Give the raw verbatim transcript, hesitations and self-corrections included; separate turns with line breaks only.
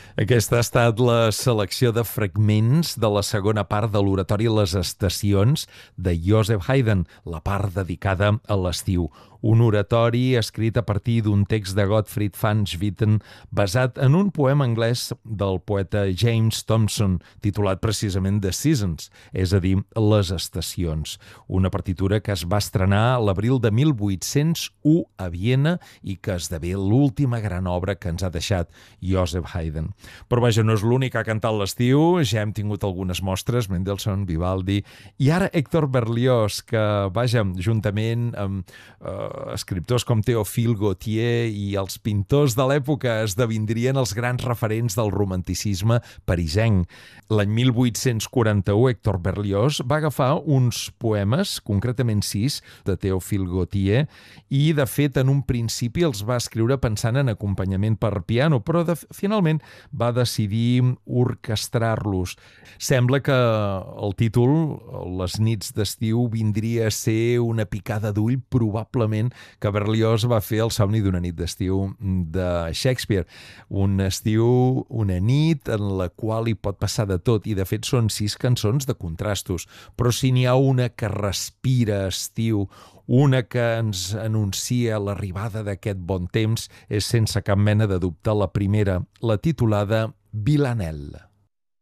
Aquesta ha estat la selecció de fragments de la segona part de l'oratori Les Estacions de Joseph Haydn, la part dedicada a l'estiu. Un oratori escrit a partir d'un text de Gottfried van Swieten basat en un poema anglès del poeta James Thomson, titulat precisament The Seasons, és a dir, Les Estacions. Una partitura que es va estrenar a l'abril de mil vuit-cents u a Viena i que esdevé l'última gran obra que ens ha deixat Joseph Haydn. Però vaja, no és l'únic que ha cantat l'estiu, ja hem tingut algunes mostres, Mendelssohn, Vivaldi, i ara Héctor Berlioz, que, vaja, juntament amb eh, escriptors com Théophile Gautier i els pintors de l'època esdevindrien els grans referents del romanticisme parisenc. L'any mil vuit-cents quaranta-u, Héctor Berlioz va agafar uns poemes, concretament sis, de Théophile Gautier, i, de fet, en un principi els va escriure pensant en acompanyament per piano, però de, finalment va decidir orquestrar-los. Sembla que el títol, Les nits d'estiu, vindria a ser una picada d'ull, probablement, que Berlioz va fer El somni d'una nit d'estiu de Shakespeare. Un estiu, una nit en la qual hi pot passar de tot, i de fet són sis cançons de contrastos, però si n'hi ha una que respira estiu, una que ens anuncia l'arribada d'aquest bon temps, és sense cap mena de dubte la primera, la titulada Villanelle.